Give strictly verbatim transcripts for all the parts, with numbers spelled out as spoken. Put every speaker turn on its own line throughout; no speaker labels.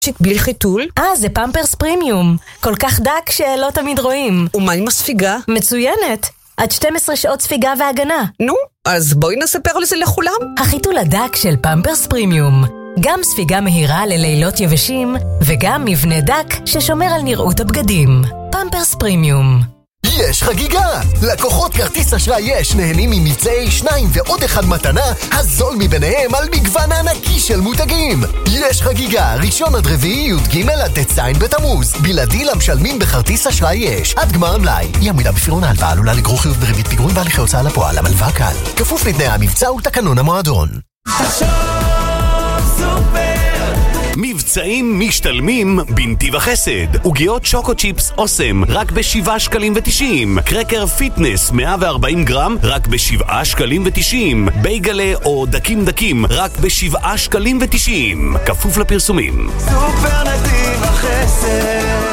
צ'יק בלי חיתול?
אה, זה פמפרס פרימיום. כל כך דק שלא תמיד רואים.
ומה עם הספיגה?
מצוינת. עד שתים עשרה שעות ספיגה והגנה.
נו, אז בואי נספר לזה לכולם.
החיתול הדק של פמפרס פרימיום. גם ספיגה מהירה ללילות יבשים, וגם מבנה דק ששומר על נראות הבגדים. פמפרס פרימיום.
יש חגיגה! לקוחות כרטיס אשראי יש נהנים ממבצעי שניים ועוד אחד מתנה, הזול מביניהם על מגוון ענקי של מותגים. יש חגיגה, ראשון עד רביעי י"ג עד ט"ז בתמוז, בלעדי למשלמים בכרטיס אשראי יש, עד גמר המלאי. אי עמידה בפירעון ההלוואה עלולה לגרור חיוב בריבית פיגורים בהליכי הוצאה לפועל, המלווה קל. כפוף לתנאי המבצע ותקנון המועדון.
מבצעים משתלמים בנתיב החסד. עוגיות שוקו צ'יפס אוסם רק בשבעה שקלים ותשעים. קרקר פיטנס מאה וארבעים גרם רק בשבעה שקלים ותשעים. בייגלה או דקים דקים רק בשבעה שקלים ותשעים. כפוף לפרסומים.
סופר נתיב החסד.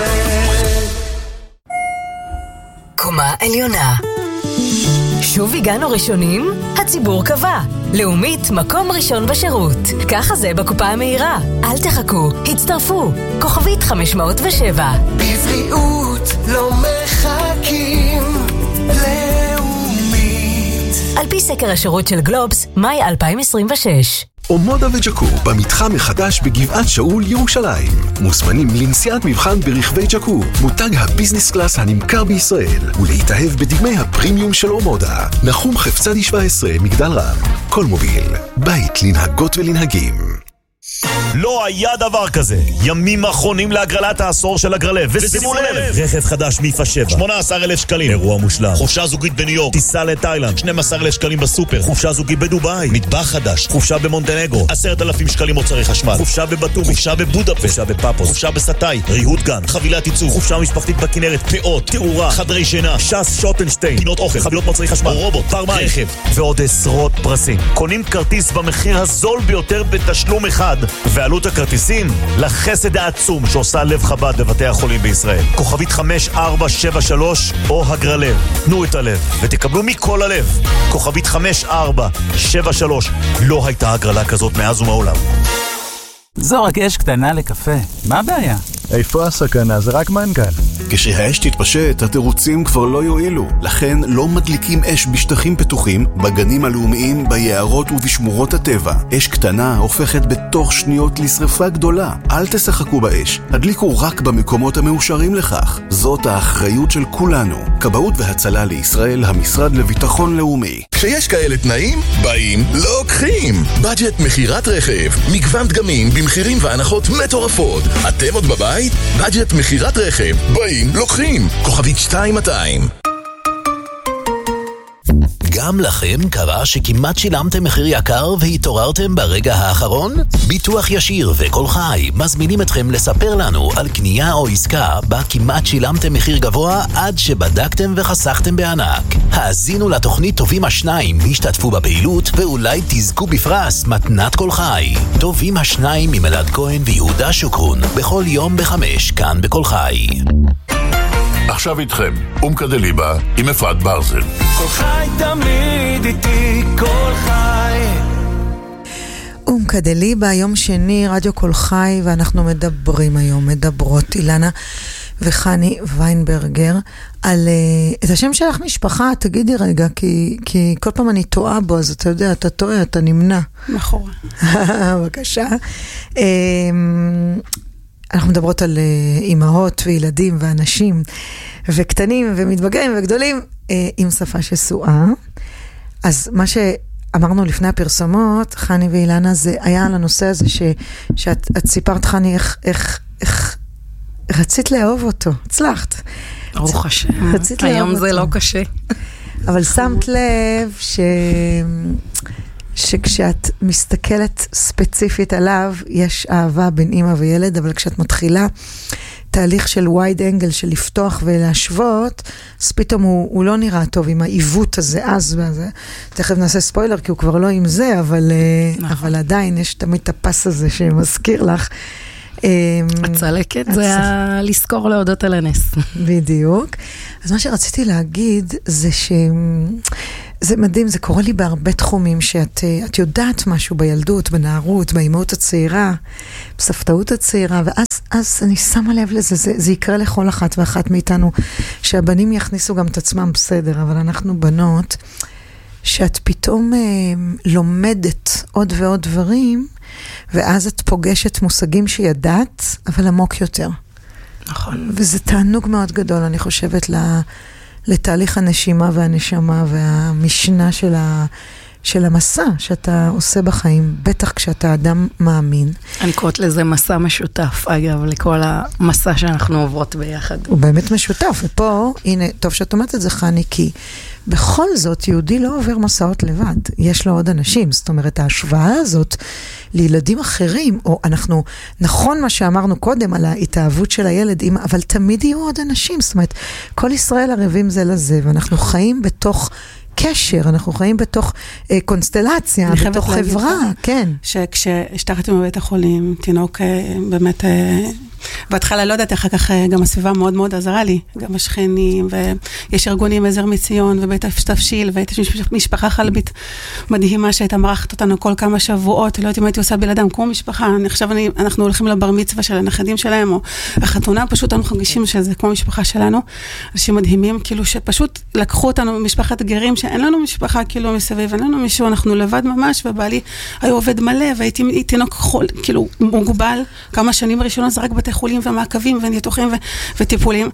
קומה עליונה. שוב הגענו ראשונים? הציבור קבע. לאומית מקום ראשון בשירות. ככה זה בקופה המהירה. אל תחכו, הצטרפו. כוכבית חמש מאות ושבע.
בבריאות לא מחכים. לאומית.
על פי סקר השירות של גלובס, מאי אלפיים עשרים ושש.
אומודה וג'קו, במתחם מחדש בגבעת שאול ירושלים. מוזמנים לנסיעת מבחן ברכבי ג'קו, מותג הביזנס קלאס הנמכר בישראל, ולהתאהב בדגמי הפרימיום של אומודה. נחום חפצדי שבע עשרה, מגדל רם. כל מוביל, בית לנהגות ולנהגים.
לא היה דבר כזה. ימים אחרונים להגרלת העשור של הגרלב. ושימו לב, רכב חדש מיפה שבע, שמונה עשר אלף שקלים, אירוע מושלם, חופשה זוגית בניו יורק, טיסה לתאילנד, שנים עשר אלף שקלים בסופר, חופשה זוגית בדובאי, מטבח חדש, חופשה במונטנגרו, עשרת אלפים שקלים מוצרי חשמל, חופשה בבטום, חופשה בבודפשט, חופשה בפאפוס, חופשה בסטאי, ריהוט גן, חבילת ייצור, חופשה משפחתית בכנרת, פאות, תאורה, חדרי שינה, שס שוטנשטיין, פינות אוכל, חבילות מוצרי חשמל, רובוט, פארמיים, רכב ועוד עשרות פרסים. קונים כרטיס במחיר הזול ביותר בתשלום אחד, ועלות הכרטיסים לחסד העצום שעושה לב חב"ד בבתי החולים בישראל. כוכבית חמש ארבע שבע שלוש או הגרלב. תנו את הלב ותקבלו מכל הלב. כוכבית חמש ארבע שבע שלוש. לא הייתה הגרלה כזאת מאז ומעולם.
זו רק אש קטנה לקפה. מה הבעיה?
איפה הסכנה? זה רק מנכ"ל.
כשהאש תתפשט, התירוצים כבר לא יועילו. לכן לא מדליקים אש בשטחים פתוחים, בגנים הלאומיים, ביערות ובשמורות הטבע. אש קטנה הופכת בתוך שניות לשרפה גדולה. אל תשחקו באש. הדליקו רק במקומות המאושרים לכך. זאת האחריות של כולנו. כבאות והצלה לישראל, המשרד לביטחון לאומי.
כשיש כאלה תנאים, באים, לוקחים. בדג'ט מחירת רכב. מגוון דגמים במחירים והנחות מטורפות. אתם עוד בבית? בדג'ט מחירת רכב. באים, לוקחים. כוכבית שתיים מאתיים.
גם לכם קרה שכמעט שילמתם מחיר יקר והתעוררתם ברגע האחרון? ביטוח ישיר וכל חי מזמינים אתכם לספר לנו על קנייה או עסקה בה כמעט שילמתם מחיר גבוה עד שבדקתם וחסכתם בענק. האזינו לתוכנית טובים השניים, השתתפו בפעילות ואולי תזכו בפרס מתנת כל חי. טובים השניים עם אלעד כהן ויהודה שוקרון, בכל יום בחמש, כאן בכל חי.
עכשיו איתכם, אומקה דליבה עם אפרת ברזל.
כל חי תמיד איתי, כל חי.
אומקה דליבה, יום שני, רדיו כל חי, ואנחנו מדברים היום, מדברות אילנה וחני ויינברגר, על uh, את השם שלך משפחה, תגידי רגע, כי, כי כל פעם אני טועה בו, אז אתה יודע, אתה טועה, אתה נמנע.
נכון.
בבקשה. Um, אנחנו מדברות על uh, אימהות וילדים ואנשים וקטנים ומתבגרים וגדולים uh, עם שפה שסועה. אז מה שאמרנו לפני הפרסומות, חני ואילנה, זה היה על הנושא הזה ש, שאת את סיפרת, חני, איך, איך, איך רצית לאהוב אותו. הצלחת.
ברוך השם.
רצית לאהוב
היום
אותו.
זה לא קשה.
אבל שמת לב ש... שכשאת מסתכלת ספציפית עליו, יש אהבה בין אמא וילד, אבל כשאת מתחילה תהליך של wide angle, של לפתוח ולהשוות, אז פתאום הוא, הוא לא נראה טוב עם העיוות הזה, אז וזה. תכף נעשה ספוילר, כי הוא כבר לא עם זה, אבל, נכון. אבל עדיין יש תמיד את הפס הזה שמזכיר לך.
הצלקת זה היה לזכור להודות על הנס.
בדיוק. אז מה שרציתי להגיד זה ש... זה מדהים, זה קורה לי בהרבה תחומים שאת את יודעת משהו בילדות, בנערות, באימהות הצעירה, בסבתאות הצעירה, ואז אז אני שמה לב לזה, זה, זה יקרה לכל אחת ואחת מאיתנו, שהבנים יכניסו גם את עצמם בסדר, אבל אנחנו בנות, שאת פתאום אה, לומדת עוד ועוד דברים, ואז את פוגשת מושגים שידעת, אבל עמוק יותר.
נכון.
וזה תענוג מאוד גדול, אני חושבת, לתהליך הנשימה והנשמה והמשנה של, ה, של המסע שאתה עושה בחיים, בטח כשאתה אדם מאמין.
אני קוראת לזה מסע משותף, אגב, לכל המסע שאנחנו עוברות ביחד.
הוא באמת משותף, ופה, הנה, טוב שאת אומרת את זה, חני, כי בכל זאת, יהודי לא עובר מסעות לבד, יש לו עוד אנשים, זאת אומרת, ההשוואה הזאת לילדים אחרים, או אנחנו, נכון מה שאמרנו קודם על ההתאהבות של הילד, אבל תמיד יהיו עוד אנשים, זאת אומרת, כל ישראל ערבים זה לזה, ואנחנו חיים בתוך קשר, אנחנו חיים בתוך אה, קונסטלציה, בתוך חברה, כן.
שכשהשתחתי בבית החולים, תינוק אה, באמת... אה, והתחלה לא יודעת, אחר כך גם הסביבה מאוד מאוד עזרה לי, גם השכנים, ויש ארגונים עזר מציון, ובית תפשיל, והייתי משפחה חלבית מדהימה, שהייתה מרחת אותנו כל כמה שבועות, לא יודעת אם הייתי עושה בלעדם, כמו משפחה, עכשיו אני, אנחנו הולכים לבר מצווה של הנכדים שלהם, או החתונה, פשוט אנחנו חגישים שזה כמו משפחה שלנו, אנשים מדהימים, כאילו שפשוט לקחו אותנו משפחת גרים, שאין לנו משפחה כאילו מסביב, אין לנו מישהו, אנחנו לבד ממש, ובעלי היה עובד מלא, והייתי תינוק חול, כאילו מוגבל, כמה שנים ראשונות, זה רק בתי חולים ומעקבים וניתוחים ו- וטיפולים,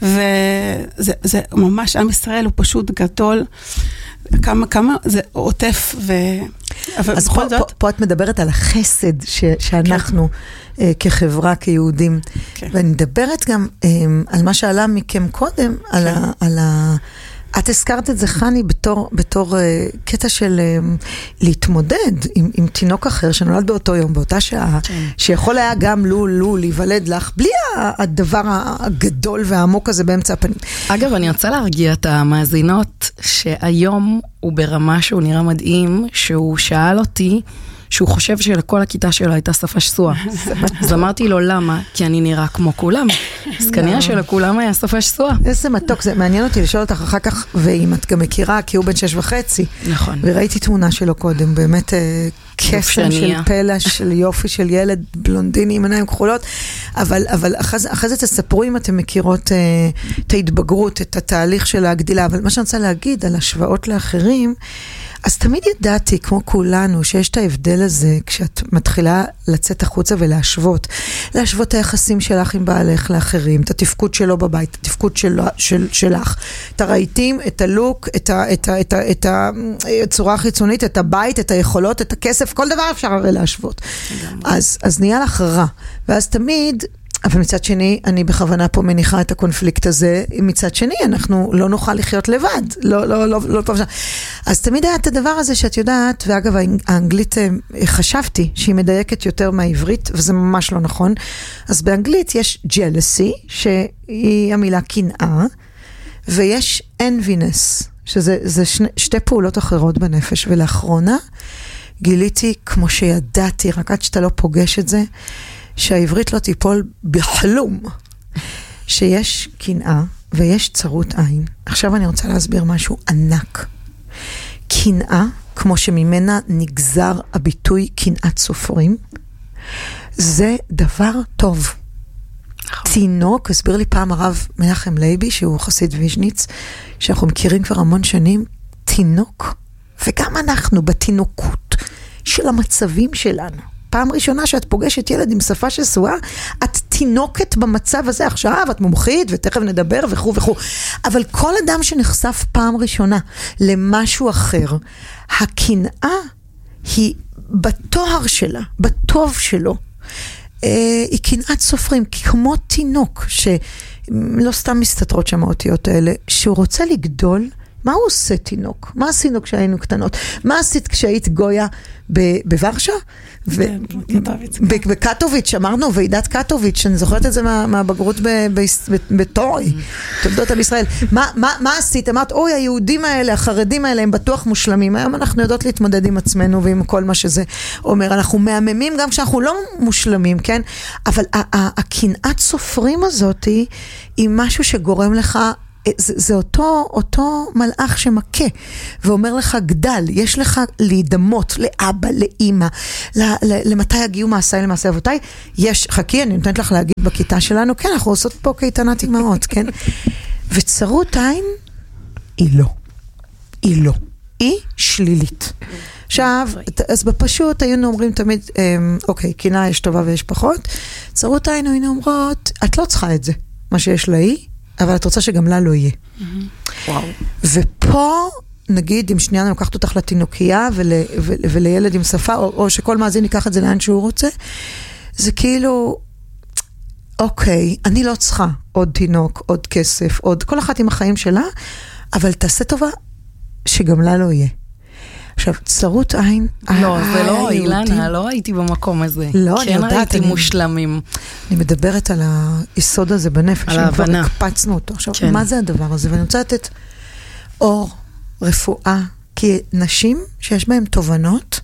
וזה זה ממש, עם ישראל הוא פשוט גדול, כמה, כמה, זה עוטף, ו...
אז פה, זאת... פה, פה את מדברת על החסד ש- שאנחנו כן. uh, כחברה, כיהודים, כן. ואני מדברת גם um, על מה שעלה מכם קודם, כן. על ה... על ה את הזכרת את זה, חני, בתור, בתור uh, קטע של uh, להתמודד עם, עם תינוק אחר שנולד באותו יום, באותה שעה, כן. שיכול היה גם לו, לו, להיוולד לך, בלי הדבר הגדול והעמוק הזה באמצע הפנים.
אגב, אני רוצה להרגיע את המאזינות, שהיום הוא ברמה שהוא נראה מדהים, שהוא שאל אותי, שהוא חושב שלכל הכיתה שלו הייתה שפה שסועה. אז אמרתי לו, למה? כי אני נראה כמו כולם. אז כנראה שלכולם היה שפה שסועה.
איזה מתוק, זה מעניין אותי לשאול אותך אחר כך, ואם את גם מכירה, כי הוא בן שש וחצי.
נכון.
וראיתי תמונה שלו קודם, באמת קסם של פלא, של יופי של ילד בלונדיני עם עיניים כחולות, אבל, אבל אחרי זה תספרו אם אתם מכירות את ההתבגרות, את התהליך של הגדילה, אבל מה שאני רוצה להגיד על השוואות לאחרים, אז תמיד ידעתי, כמו כולנו, שיש את ההבדל הזה, כשאת מתחילה לצאת החוצה ולהשוות, להשוות את היחסים שלך עם בעלך לאחרים, את התפקוד שלו בבית, את התפקוד של, של, שלך, את הרהיטים, את הלוק, את, ה, את, ה, את, ה, את הצורה החיצונית, את הבית, את היכולות, את הכסף, כל דבר אפשר הרי להשוות. אז, אז נהיה לך רע, ואז תמיד... אבל מצד שני, אני בכוונה פה מניחה את הקונפליקט הזה, מצד שני, אנחנו לא נוכל לחיות לבד, לא, לא, לא, לא פעם שנה. אז תמיד היה את הדבר הזה שאת יודעת, ואגב, האנגלית חשבתי שהיא מדייקת יותר מהעברית, וזה ממש לא נכון. אז באנגלית יש jealousy, שהיא המילה קנאה, ויש enviness, שזה זה שני, שתי פעולות אחרות בנפש, ולאחרונה גיליתי, כמו שידעתי, רק עד שאתה לא פוגש את זה, שהעברית לא תיפול בחלום, שיש קנאה ויש צרות עין. עכשיו אני רוצה להסביר משהו ענק. קנאה, כמו שממנה נגזר הביטוי קנאת סופרים, זה דבר טוב. תינוק, הסביר לי פעם הרב מנחם לייבי, שהוא חסיד ויז'ניץ, שאנחנו מכירים כבר המון שנים, תינוק, וגם אנחנו בתינוקות של המצבים שלנו. פעם ראשונה שאת פוגשת ילד עם שפה שסועה, את תינוקת במצב הזה עכשיו, את מומחית ותכף נדבר וכו' וכו'. אבל כל אדם שנחשף פעם ראשונה למשהו אחר, הקנאה היא בתואר שלה, בטוב שלו. היא קנאת סופרים, כמו תינוק, שלא סתם מסתתרות שם האותיות האלה, שהוא רוצה לגדול, מה הוא עושה תינוק? מה עשינו כשהיינו קטנות? מה עשית כשהיית גויה בוורשה? בקטוביץ', אמרנו, ועידת קטוביץ', אני זוכרת את זה מהבגרות בתורי, תולדות על ישראל. מה עשית? אמרת, אוי, היהודים האלה, החרדים האלה, הם בטוח מושלמים. היום אנחנו יודעות להתמודד עם עצמנו ועם כל מה שזה אומר. אנחנו מהממים גם כשאנחנו לא מושלמים, כן? אבל הקנאת סופרים הזאת היא משהו שגורם לך זה, זה אותו, אותו מלאך שמכה, ואומר לך, גדל, יש לך להידמות, לאבא, לאמא, למתי יגיעו מעשיי למעשי אבותיי, יש, חכי, אני נותנת לך להגיד בכיתה שלנו, כן, אנחנו עושות פה קייטנת אמהות, כן? וצרות עין, היא לא. היא לא. היא שלילית. עכשיו, אז בפשוט היינו אומרים תמיד, אוקיי, קינה יש טובה ויש פחות, צרות עין היינו אומרות, את לא צריכה את זה, מה שיש לה היא, אבל את רוצה שגם לה לא יהיה.
וואו.
ופה, נגיד, אם שנייה אני לוקחת אותך לתינוקייה ול, ול, ולילד עם שפה, או, או שכל מאזין ייקח את זה לאן שהוא רוצה, זה כאילו, אוקיי, אני לא צריכה עוד תינוק, עוד כסף, עוד כל אחת עם החיים שלה, אבל תעשה טובה שגם לה לא יהיה. עכשיו, צרות עין...
לא, זה לא, אילנה, לא הייתי במקום הזה.
לא, אני יודעת.
כן ראיתי מושלמים.
אני מדברת על היסוד הזה בנפש.
על ההבנה.
הקפצנו אותו. עכשיו, מה זה הדבר הזה? ואני רוצה לתת אור, רפואה, כי נשים שיש בהן תובנות,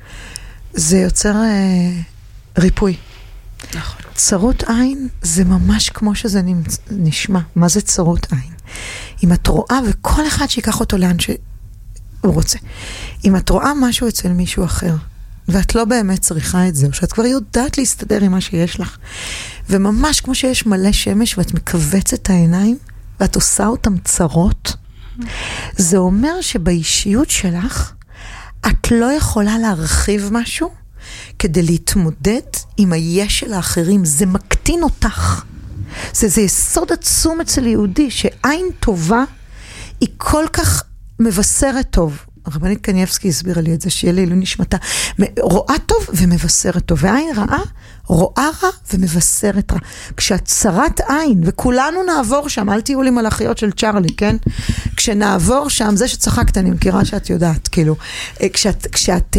זה יוצר ריפוי.
נכון.
צרות עין זה ממש כמו שזה נשמע. מה זה צרות עין? אם את רואה, וכל אחד שיקח אותו לאן ש... הוא רוצה. אם את רואה משהו אצל מישהו אחר, ואת לא באמת צריכה את זה, או שאת כבר יודעת להסתדר עם מה שיש לך, וממש כמו שיש מלא שמש, ואת מקבצת את העיניים, ואת עושה אותם צרות, זה אומר שבאישיות שלך, את לא יכולה להרחיב משהו, כדי להתמודד עם היש של האחרים. זה מקטין אותך. זה, זה יסוד עצום אצל יהודי, שעין טובה, היא כל כך מבשרת טוב. הרבנית קניאבסקי הסבירה לי את זה, שיהיה לי לא נשמתה. רואה טוב ומבשרת טוב. ועין רעה, רואה רע ומבשרת רע. כשאת צרת עין, וכולנו נעבור שם, אל תהיו לי מלאכיות של צ'רלי, כן? כשנעבור שם, זה שצחקת, אני מכירה שאת יודעת, כאילו, כשאת, כשאת,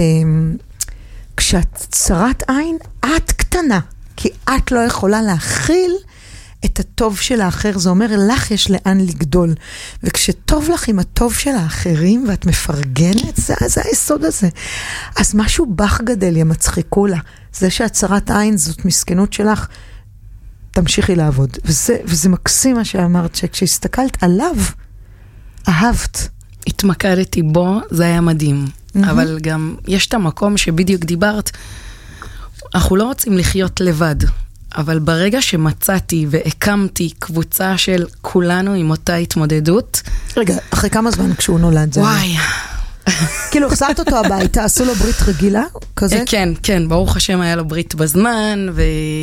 כשאת צרת עין, את קטנה, כי את לא יכולה להכיל את הטוב של האחר. זה אומר, לך יש לאן לגדול. וכשטוב לך עם הטוב של האחרים, ואת מפרגנת, זה, זה היסוד הזה. אז משהו בך גדל, ימצחיקו לה. זה שהצרת עין זאת מסכנות שלך, תמשיכי לעבוד. וזה, וזה מקסים מה שאמרת, שכשהסתכלת עליו, אהבת.
התמקדתי בו, זה היה מדהים. Mm-hmm. אבל גם יש את המקום שבדיוק דיברת, אנחנו לא רוצים לחיות לבד. אבל ברגע שמצאתי והקמתי קבוצה של כולנו עם אותה התמודדות...
רגע, אחרי כמה זמן כשהוא נולד זה?
וואי.
כאילו, החזרת אותו הביתה, עשו לו ברית רגילה כזה?
כן, כן, ברוך השם היה לו ברית בזמן, ו...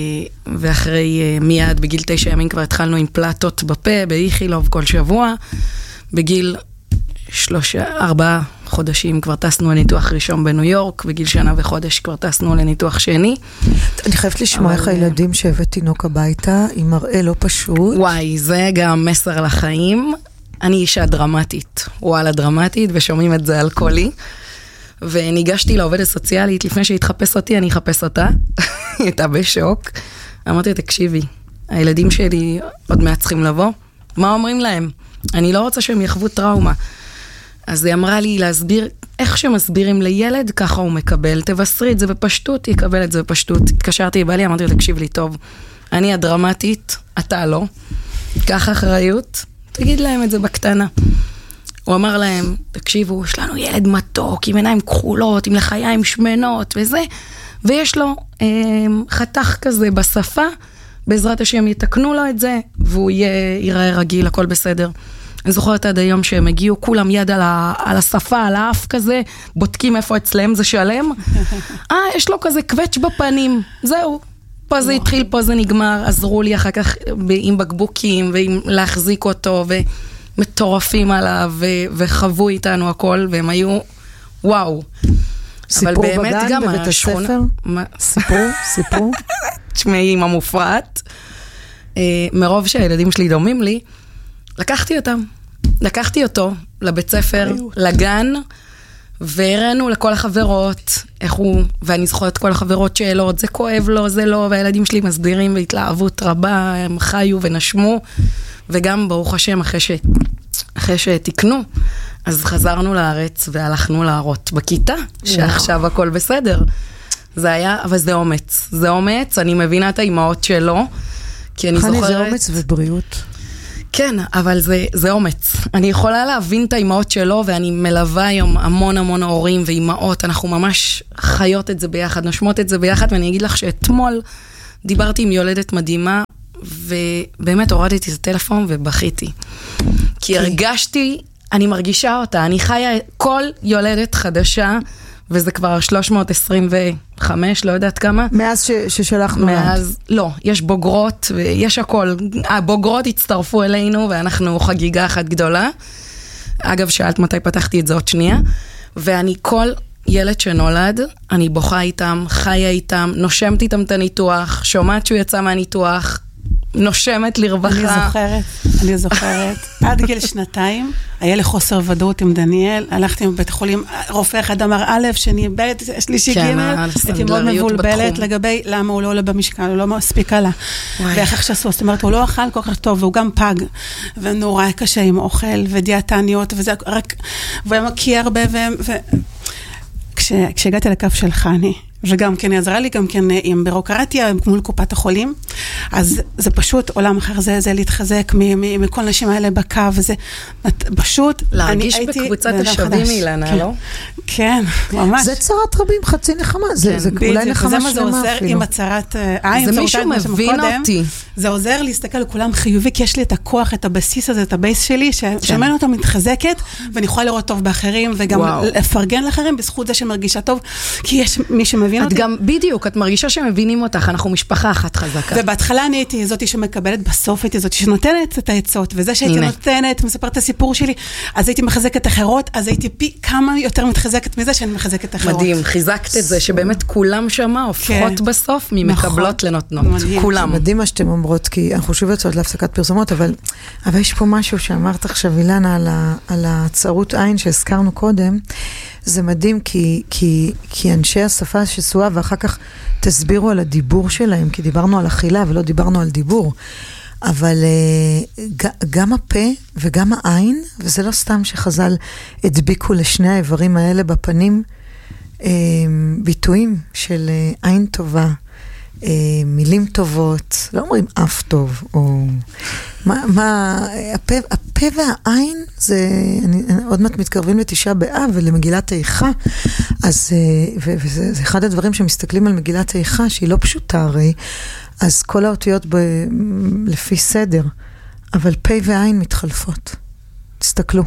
ואחרי מיד בגיל תשע ימים כבר התחלנו עם פלטות בפה, באיכילוב כל שבוע, בגיל שלושה, ארבעה חודשים כבר טסנו לניתוח ראשון בניו יורק, בגיל שנה וחודש כבר טסנו לניתוח שני.
אני חייבת לשמוע איך הילדים שהבאת תינוק הביתה, עם מראה לא פשוט.
וואי, זה גם מסר לחיים. אני אישה דרמטית, וואלה דרמטית, ושומעים את זה על קולי. וניגשתי לעובדת סוציאלית, לפני שהתחפש אותי, אני אחפש אותה. היא הייתה בשוק. אמרתי, תקשיבי, הילדים שלי עוד מעט צריכים לבוא. מה אומרים להם? אני לא רוצה שהם יחוו טראומה. אז היא אמרה לי להסביר, איך שמסבירים לילד, ככה הוא מקבל. תבשרי את זה בפשטות, יקבל את זה בפשטות. התקשרתי לבעלי, אמרתי לו, תקשיב לי טוב, אני הדרמטית, אתה לא. קח אחריות, תגיד להם את זה בקטנה. הוא אמר להם, תקשיבו, יש לנו ילד מתוק, עם עיניים כחולות, עם לחיים שמנות וזה, ויש לו אה, חתך כזה בשפה, בעזרת השם יתקנו לו את זה, והוא יהיה, ייראה רגיל, הכל בסדר. אני זוכרת עד היום שהם הגיעו כולם יד על, ה, על השפה, על האף כזה, בודקים איפה אצלם זה שלם. אה, יש לו כזה קווץ' בפנים, זהו. פה זה התחיל, פה זה נגמר, עזרו לי אחר כך עם בקבוקים, ועם להחזיק אותו, ומטורפים עליו, ו, וחוו איתנו הכל, והם היו, וואו.
סיפור בגן בבית הספר? סיפור, סיפור.
תשמעי, עם המופרט. מרוב שהילדים שלי דומים לי, לקחתי אותם. לקחתי אותו לבית ספר, לגן, והראינו לכל החברות, איך הוא, ואני זוכרת את כל החברות שאלות, זה כואב לו, זה לא, והילדים שלי מסדירים בהתלהבות רבה, הם חיו ונשמו, וגם ברוך השם, אחרי, ש... אחרי שתקנו, אז חזרנו לארץ והלכנו להראות בכיתה, שעכשיו הכל בסדר. זה היה, אבל זה אומץ. זה אומץ, אני מבינה את האימהות שלו, כי אני זוכרת...
זה אומץ ובריאות.
כן, אבל זה, זה אומץ. אני יכולה להבין את האימהות שלו, ואני מלווה היום המון המון הורים ואימהות, אנחנו ממש חיות את זה ביחד, נושמות את זה ביחד, ואני אגיד לך שאתמול דיברתי עם יולדת מדהימה, ובאמת הורדתי את הטלפון ובכיתי. כי הרגשתי, אני מרגישה אותה, אני חיה כל יולדת חדשה, וזה כבר שלוש מאות עשרים וחמש, לא יודעת כמה.
מאז ש, ששלחנו.
מאז, לא, יש בוגרות, ויש הכל. הבוגרות הצטרפו אלינו, ואנחנו חגיגה אחת גדולה. אגב, שאלת מתי פתחתי את זה עוד שנייה. ואני כל ילד שנולד, אני בוכה איתם, חיה איתם, נושמת איתם את הניתוח, שומעת שהוא יצא מהניתוח, נושמת לרווחה.
אני זוכרת, אני זוכרת. עד גיל שנתיים, היה לי חוסר ודאות עם דניאל, הלכתי מבית החולים, רופא אחד אמר א', שני ב', שלישי ג', הייתי מאוד מבולבלת לגבי למה הוא לא עולה במשקל, הוא לא מספיק עלה. ואיך שעשו, זאת אומרת, הוא לא אכל כל כך טוב, והוא גם פג, ונורא קשה עם אוכל, ודיאטניות, וזה רק, והוא מקיא הרבה, וכשהגעתי לקו של חני, וגם כן עזרה לי, גם כן עם בירוקרטיה, מול קופת החולים, אז זה פשוט עולם אחר, זה, זה להתחזק מכל נשים האלה בקו, וזה פשוט,
להרגיש בקבוצת השווים אילנה, לא?
כן, ממש.
זה צרת רבים, חצי נחמה, זה אולי נחמה שלמה אפילו.
זה עוזר עם הצרת עין,
זה מישהו מבין אותי.
זה עוזר להסתכל לכולם חיובי, כי יש לי את הכוח, את הבסיס הזה, את הבייס שלי, שממנו אותה מתחזקת, ואני יכולה לראות טוב באחרים, וגם לפרגן לאחרים, בזכות זה שמרגישה טוב, כי יש מי שמבין אותי.
את גם, בדיוק, את מרגישה שמבינים אותך, אנחנו משפחה אחת חזקה.
ובהתחלה אני הייתי זאתי שמקבלת, בסוף הייתי זאתי שנותנת את העצות, וזה שהייתי נותנת, מספרת את הסיפור שלי, אז הייתי מחזקת אחרות, אז הייתי פי כמה יותר מתחזקת מזה שאני מחזקת אחרות.
מדהים, חיזקת את זה, שבאמת כולם שמה הופכות בסוף ממקבלות לנותנות. כולם.
מדהים מה שאתם אומרות, כי אנחנו שוב יוצאות להפסקת פרסומות, אבל יש פה משהו שאמרת עכשיו, אילנה, על הצרות עין שהזכרנו קודם, זה מדהים, כי, כי, כי אנשי השפה שסועה, ואחר כך תסבירו על הדיבור שלהם, כי דיברנו על אכילה ולא דיברנו על דיבור. אבל גם הפה וגם העין, וזה לא סתם שחז"ל הדביקו לשני האיברים האלה בפנים, ביטויים של עין טובה, מילים טובות, לא אומרים אף טוב, או מה, מה, הפה, הפה והעין, זה, אני, עוד מעט מתקרבים לתשעה באב ולמגילת איכה, אז, וזה זה אחד הדברים שמסתכלים על מגילת איכה, שהיא לא פשוטה הרי, אז כל האותיות ב, לפי סדר, אבל פה ועין מתחלפות, תסתכלו,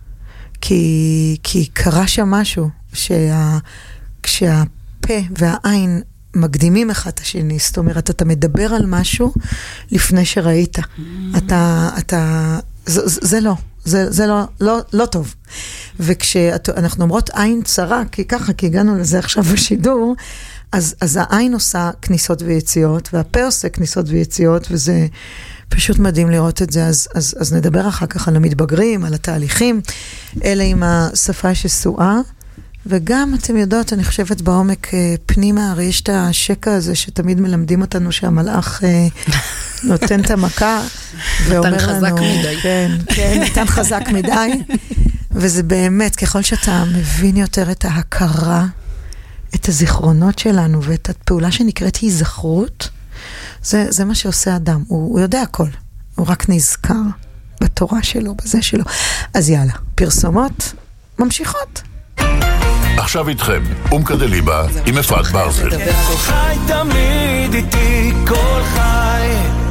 כי, כי קרה שם משהו, שה, כשהפה והעין מקדימים אחד את השני, זאת אומרת, אתה מדבר על משהו לפני שראית. אתה, אתה, זה, זה לא, זה, זה לא, לא, לא טוב. וכשאנחנו אומרות עין צרה, כי ככה, כי הגענו לזה עכשיו בשידור, אז, אז העין עושה כניסות ויציאות, והפה עושה כניסות ויציאות, וזה פשוט מדהים לראות את זה. אז, אז, אז נדבר אחר כך על המתבגרים, על התהליכים, אלה עם השפה שסועה, וגם, אתם יודעות, אני חושבת בעומק פנימה, הרי יש את השקע הזה שתמיד מלמדים אותנו שהמלאך נותן את המכה,
נתן חזק מדי.
כן, כן, נתן חזק מדי, וזה באמת, ככל שאתה מבין יותר את ההכרה, את הזיכרונות שלנו, ואת הפעולה שנקראת היזכרות, זה, זה מה שעושה אדם, הוא, הוא יודע הכל, הוא רק נזכר בתורה שלו, בזה שלו. אז יאללה, פרסומות ממשיכות.
עכשיו איתכם, אומקה דליבה עם אפרת ברזל.
חי תמיד איתי כל חי.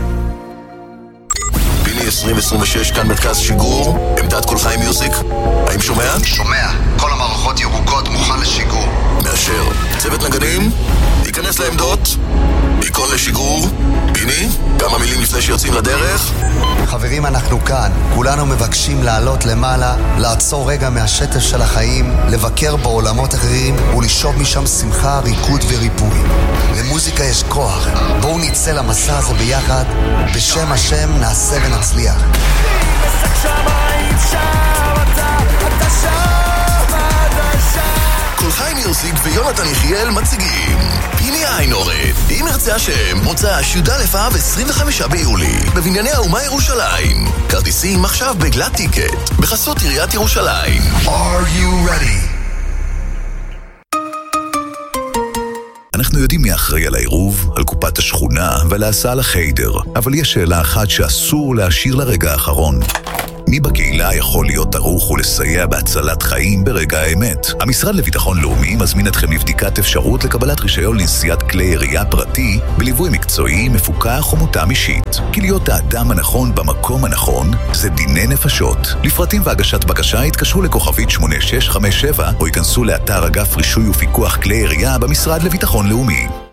פיני עשרים עשרים ושש כאן מרכז שיגור, עמדת כל חי מיוזיק. האם שומע?
שומע, כל המערכות ירוקות, מוכן לשיגור.
מאשר, צוות נגנים, ייכנס לעמדות, עיקון לשיגור. פיני, כמה מילים לפני שיוצאים לדרך.
חברים, אנחנו כאן, כולנו מבקשים לעלות למעלה, לעצור רגע מהשטף של החיים, לבקר בעולמות אחרים ולשאוב משם שמחה, ריקוד וריפוי. למוזיקה יש כוח, בואו נצא למסע הזה ביחד, בשם השם נעשה ונצליח.
כל חי מיוזיק ויונתן יחיאל מציגים פיני איינורד, אם ירצה השם, מוצא י"א אב עשרים וחמישה ביולי בבנייני האומה ירושלים. כרטיסים עכשיו בגלת טיקט בחסות עיריית ירושלים.
Are you ready?
אנחנו יודעים מי אחראי על העירוב, על קופת השכונה ועל ההסעה לחיידר, אבל יש שאלה אחת שאסור להשאיר לרגע האחרון. מי בקהילה יכול להיות ערוך ולסייע בהצלת חיים ברגע האמת? המשרד לביטחון לאומי מזמין אתכם לבדיקת אפשרות לקבלת רישיון לנסיעת כלי ירייה פרטי בליווי מקצועי, מפוקח ומותאם אישית. כי להיות האדם הנכון במקום הנכון זה דיני נפשות. לפרטים והגשת בקשה התקשרו לכוכבית שמונה שש חמש שבע או ייכנסו לאתר אגף רישוי ופיקוח כלי ירייה במשרד לביטחון לאומי.